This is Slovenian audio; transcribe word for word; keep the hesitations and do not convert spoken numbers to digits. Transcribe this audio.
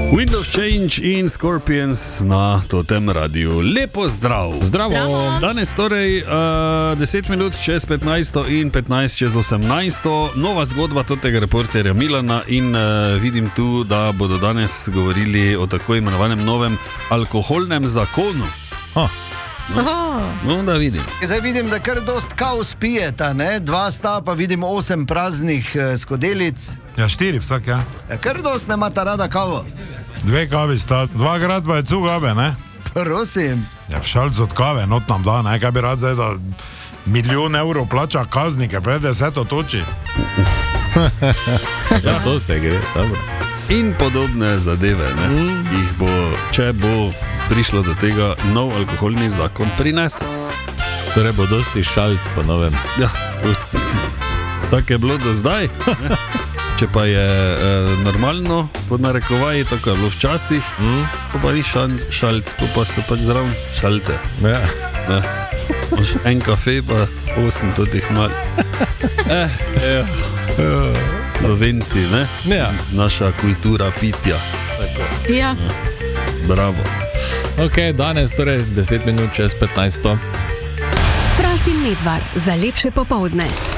Wind of Change in Scorpions na Totem radiju. Lepo zdrav. Zdravo. Zdravo. Danes torej uh, deset minut čez petnajsto in petnajst čez osemnajsto. Nova zgodba tega reporterja Milana in uh, vidim tu, da bodo danes govorili o tako imenovanem novem alkoholnem zakonu. Oh. No, no, da vidim. Zdaj vidim, da kar dost kaos pijeta, ne? Dva sta, pa vidim osem praznih eh, skodelic. Ja, štiri vsak, ja. Ja, kar dost ne imata rada kavo. Dve kavi sta, dva grad pa je cugabe, ne? Prosim. Ja, v šalc od kave, not nam da, ne? Kaj bi rad zdaj, da milijon evrov plača kaznike, pred deseto toči. Za to se gre, dobro. In podobne zadeve, ne? Mm. Jih bo, če bo prišlo do tega, nov alkoholni zakon prinesel. Torej bo dosti šalc po novem. Ja, tako je bilo do zdaj. Ne? Če pa je e, normalno, pod narekovaji, tako je bilo včasih, mm. ko pa ni šal, šalc, ko pa so pač zraven šalce. Ja. Ne? En kafe, pa osem totih mal. Eh, eh, Slovenci, ne? Ja. Naša kultura pitja. Tako. Ja. Bravo. Ok, danes torej deset minut čez petnajsto. Prosim, Medvar, za lepše popovdne.